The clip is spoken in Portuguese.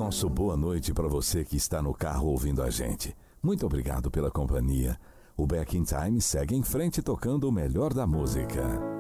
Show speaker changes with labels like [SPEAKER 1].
[SPEAKER 1] nosso boa noite para você que está no carro ouvindo a gente. Muito obrigado pela companhia. O Back in Time segue em frente tocando o melhor da música.